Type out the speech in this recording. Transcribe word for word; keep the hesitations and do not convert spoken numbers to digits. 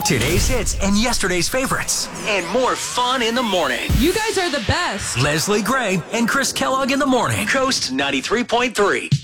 Today's hits and yesterday's favorites. And more fun in the morning. You guys are the best. Leslie Gray and Chris Kellogg in the morning. Coast ninety-three point three.